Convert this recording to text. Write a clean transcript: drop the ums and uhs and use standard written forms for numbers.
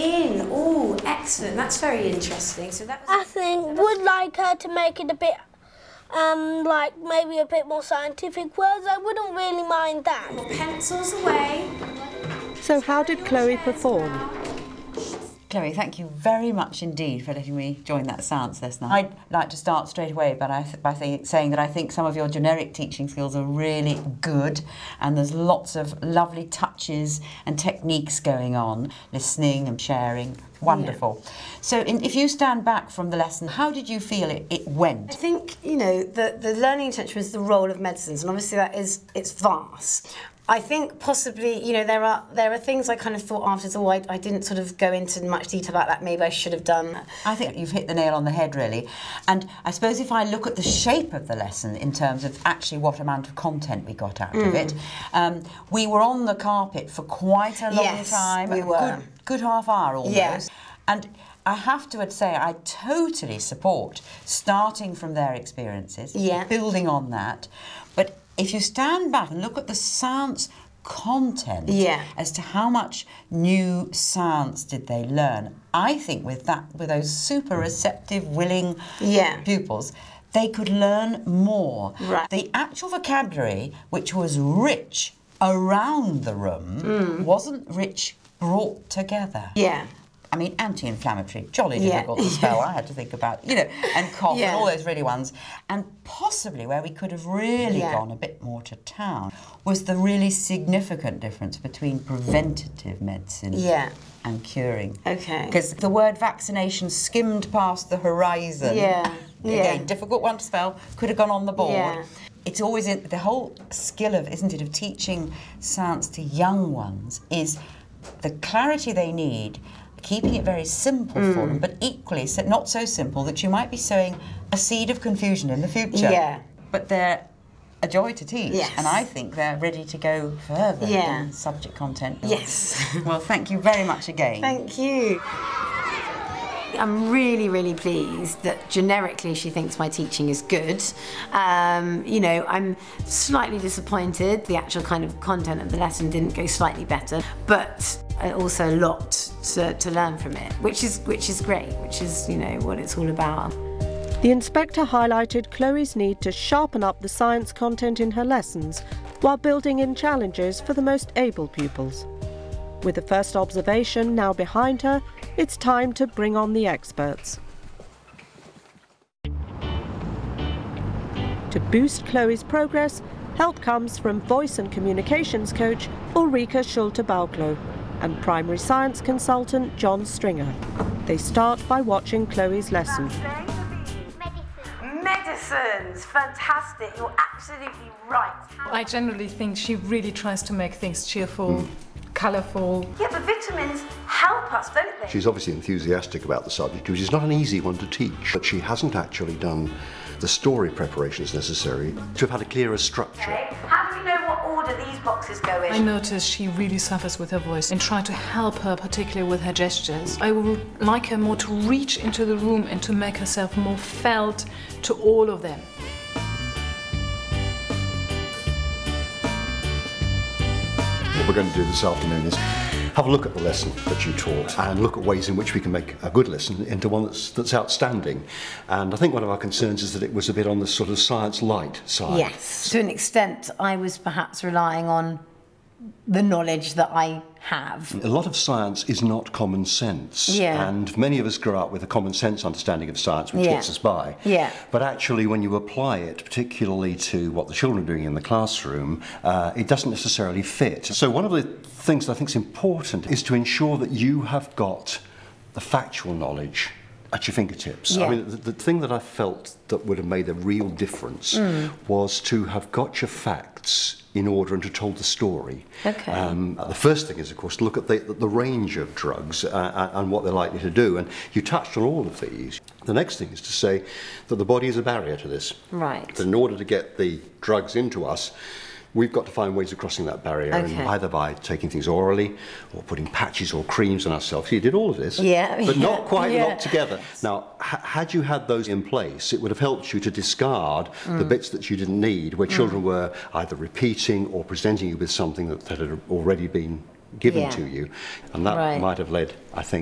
in. Oh, excellent. That's very interesting. So that was I think would like her to make it a bit, like maybe a bit more scientific words. I wouldn't really mind that. pencils away. So how did Chloe perform? Chloe, thank you very much indeed for letting me join that science lesson. I'd like to start straight away by saying that I think some of your generic teaching skills are really good, and there's lots of lovely touches and techniques going on, listening and sharing. Wonderful. Yeah. So if you stand back from the lesson, how did you feel it went? I think, you know, the learning intention was the role of medicines, and obviously it's vast. I think possibly, you know, there are things I kind of thought afterwards, oh, I didn't sort of go into much detail about that, maybe I should have done. I think you've hit the nail on the head, really. And I suppose if I look at the shape of the lesson in terms of actually what amount of content we got out of it, we were on the carpet for quite a long time. We were. Good half hour almost. Yes. And I have to say, I totally support starting from their experiences, building on that. But if you stand back and look at the science content as to how much new science did they learn, I think with those super receptive, willing pupils, they could learn more. Right. The actual vocabulary, which was rich around the room, wasn't rich brought together. Yeah. I mean, anti-inflammatory, jolly difficult to spell. I had to think about, you know, and cough and all those really ones. And possibly where we could have really gone a bit more to town was the really significant difference between preventative medicine and curing. Okay. Because the word vaccination skimmed past the horizon. Again, difficult one to spell, could have gone on the board. It's always the whole skill of, isn't it, of teaching science to young ones is the clarity they need, keeping it very simple for them, but equally not so simple that you might be sowing a seed of confusion in the future. Yeah. But they're a joy to teach, Yes. and I think they're ready to go further in subject content. Yes. Well, thank you very much again. Thank you. I'm really, really pleased that generically she thinks my teaching is good. You know, I'm slightly disappointed the actual kind of content of the lesson didn't go slightly better, but also a lot to learn from it, which is great, which is, you know, what it's all about. The inspector highlighted Chloe's need to sharpen up the science content in her lessons while building in challenges for the most able pupils. With the first observation now behind her, it's time to bring on the experts. To boost Chloe's progress, help comes from voice and communications coach Ulrika Schulte-Bauklo and primary science consultant John Stringer. They start by watching Chloe's lesson. Medicines, fantastic, you're absolutely right. I generally think she really tries to make things cheerful, colourful. Yeah, but vitamins help us, don't they? She's obviously enthusiastic about the subject, which is not an easy one to teach, but she hasn't actually done the story preparations necessary to have had a clearer structure. Okay. How do we know what order these boxes go in? I notice she really suffers with her voice and try to help her, particularly with her gestures. I would like her more to reach into the room and to make herself more felt to all of them. What we're going to do this afternoon is have a look at the lesson that you taught and look at ways in which we can make a good lesson into one that's outstanding. And I think one of our concerns is that it was a bit on the sort of science light side. Yes, to an extent I was perhaps relying on the knowledge that I have. A lot of science is not common sense, and many of us grow up with a common sense understanding of science which gets us by. But actually when you apply it, particularly to what the children are doing in the classroom, it doesn't necessarily fit. So one of the things that I think is important is to ensure that you have got the factual knowledge at your fingertips. I mean, the thing that I felt that would have made a real difference was to have got your facts in order and to tell the story. Okay. The first thing is, of course, to look at the range of drugs and what they're likely to do, and you touched on all of these. The next thing is to say that the body is a barrier to this. Right. That in order to get the drugs into us, we've got to find ways of crossing that barrier, and either by taking things orally or putting patches or creams on ourselves. You did all of this, but not quite locked together. Now, had you had those in place, it would have helped you to discard the bits that you didn't need, where children were either repeating or presenting you with something that had already been given to you, and that might have led, I think,